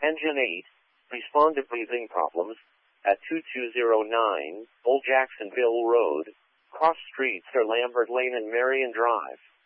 Engine 8, respond to breathing problems at 2209 Old Jacksonville Road, cross streets are Lambert Lane and Marion Drive.